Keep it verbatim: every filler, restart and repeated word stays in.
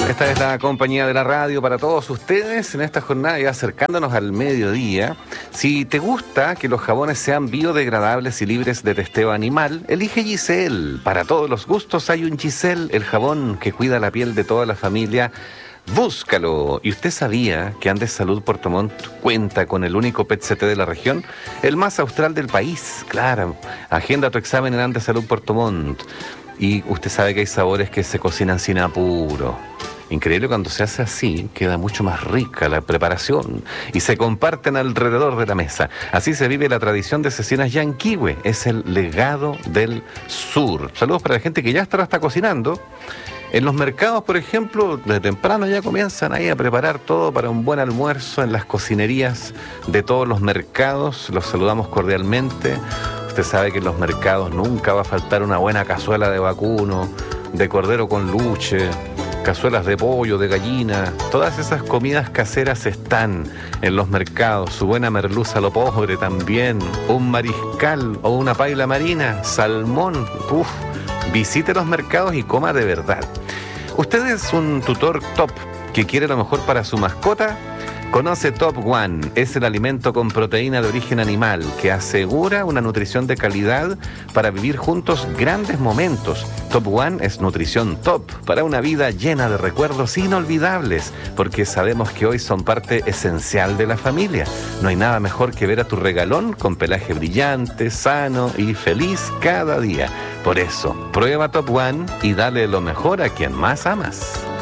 Esta es la compañía de la radio para todos ustedes en esta jornada, ya acercándonos al mediodía. Si te gusta que los jabones sean biodegradables y libres de testeo animal, elige Giselle. Para todos los gustos hay un Giselle, el jabón que cuida la piel de toda la familia. Búscalo. ¿Y usted sabía que Andes Salud Puerto Montt cuenta con el único P E T C T de la región? El más austral del país, claro. Agenda tu examen en Andes Salud Puerto Montt. Y usted sabe que hay sabores que se cocinan sin apuro. Increíble, cuando se hace así, queda mucho más rica la preparación y se comparten alrededor de la mesa. Así se vive la tradición de Cecinas Yanquihue, es el legado del sur. Saludos para la gente que ya está, está cocinando. En los mercados, por ejemplo, de temprano ya comienzan ahí a preparar todo para un buen almuerzo en las cocinerías de todos los mercados. Los saludamos cordialmente. Usted sabe que en los mercados nunca va a faltar una buena cazuela de vacuno, de cordero con luche, cazuelas de pollo, de gallina. Todas esas comidas caseras están en los mercados. Su buena merluza a lo pobre también, un mariscal o una paila marina, salmón. Uf, visite los mercados y coma de verdad. ¿Usted es un tutor top que quiere lo mejor para su mascota? Conoce Top One, es el alimento con proteína de origen animal que asegura una nutrición de calidad para vivir juntos grandes momentos. Top One es nutrición top para una vida llena de recuerdos inolvidables, porque sabemos que hoy son parte esencial de la familia. No hay nada mejor que ver a tu regalón con pelaje brillante, sano y feliz cada día. Por eso, prueba Top One y dale lo mejor a quien más amas.